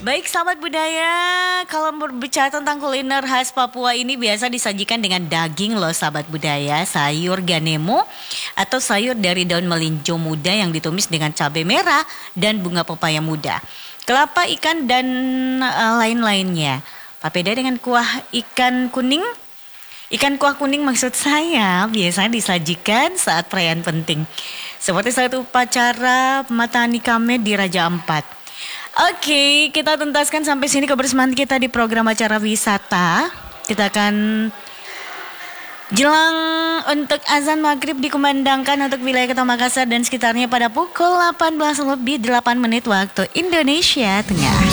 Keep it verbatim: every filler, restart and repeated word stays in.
Baik sahabat budaya, kalau berbicara tentang kuliner khas Papua ini biasa disajikan dengan daging loh sahabat budaya, sayur ganemo atau sayur dari daun melinjo muda yang ditumis dengan cabai merah dan bunga pepaya muda, kelapa ikan dan uh, lain-lainnya. Papeda dengan kuah ikan kuning. Ikan kuah kuning maksud saya biasanya disajikan saat perayaan penting. Seperti saat upacara Matani Kame di Raja Ampat. Oke, kita tuntaskan sampai sini kebersamaan kita di program acara wisata. Kita akan jelang untuk azan maghrib dikumandangkan untuk wilayah Kota Makassar dan sekitarnya pada pukul delapan belas lebih delapan menit waktu Indonesia Tengah.